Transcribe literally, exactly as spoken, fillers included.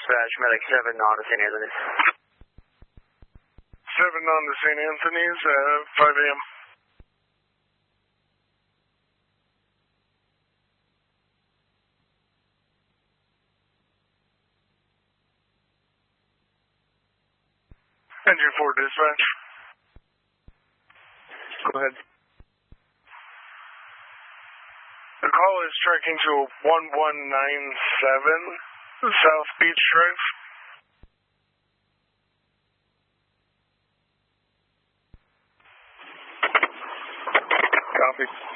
dispatch, medic seven on to Saint Anthony's. seven on to Saint Anthony's at five A M Engine four dispatch. Go ahead. The call is tracking to one one nine seven South Beach Drive. Copy.